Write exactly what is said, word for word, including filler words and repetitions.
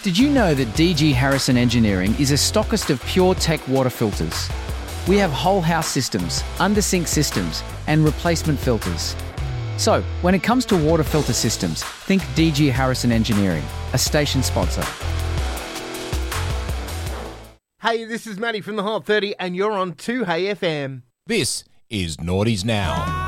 Did you know that D G Harrison Engineering is a stockist of PureTech water filters? We have whole house systems, under-sink systems, and replacement filters. So, when it comes to water filter systems, think D G Harrison Engineering, a station sponsor. Hey, this is Matty from the Hot thirty, and you're on two Hey F M. This is Naughties Now.